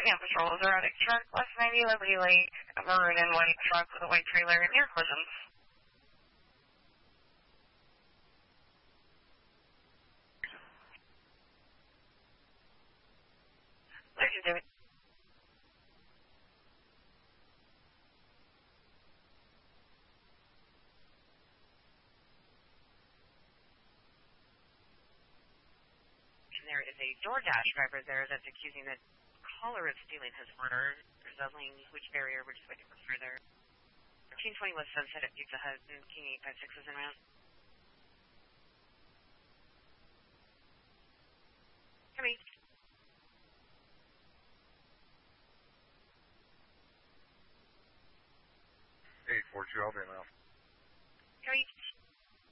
Man Patrol, is erratic truck, West 90, Liberty Lake, a maroon and white truck with a white trailer, near collisions. Thank you, David. There is a DoorDash driver there that's accusing the caller of stealing his order. There's a language barrier. We're just waiting for further. 1320 West Sunset at Pizza Hut and King 856 is en route. Come in. 842, I'll be en route. Come in.